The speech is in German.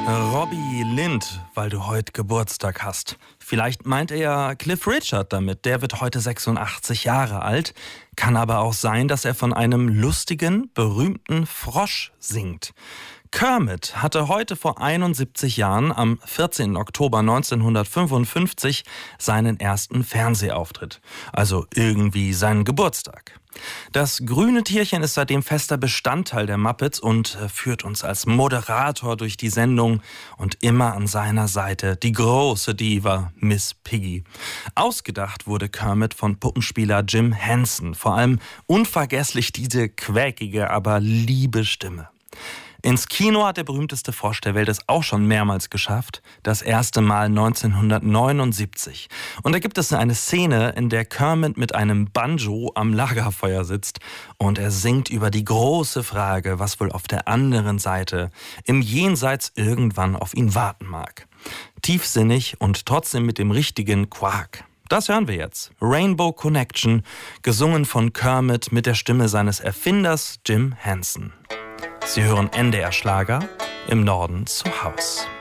Robbie Lind, weil du heute Geburtstag hast. Vielleicht meint er ja Cliff Richard damit, der wird heute 86 Jahre alt. Kann aber auch sein, dass er von einem lustigen, berühmten Frosch singt. Kermit hatte heute vor 71 Jahren, am 14. Oktober 1955, seinen ersten Fernsehauftritt. Also irgendwie seinen Geburtstag. Das grüne Tierchen ist seitdem fester Bestandteil der Muppets und führt uns als Moderator durch die Sendung und immer an seiner Seite die große Diva Miss Piggy. Ausgedacht wurde Kermit von Puppenspieler Jim Henson. Vor allem unvergesslich diese quäkige, aber liebe Stimme. Ins Kino hat der berühmteste Frosch der Welt es auch schon mehrmals geschafft. Das erste Mal 1979. Und da gibt es eine Szene, in der Kermit mit einem Banjo am Lagerfeuer sitzt und er singt über die große Frage, was wohl auf der anderen Seite im Jenseits irgendwann auf ihn warten mag. Tiefsinnig und trotzdem mit dem richtigen Quark. Das hören wir jetzt. Rainbow Connection, gesungen von Kermit mit der Stimme seines Erfinders Jim Henson. Sie hören NDR Schlager im Norden zu Haus.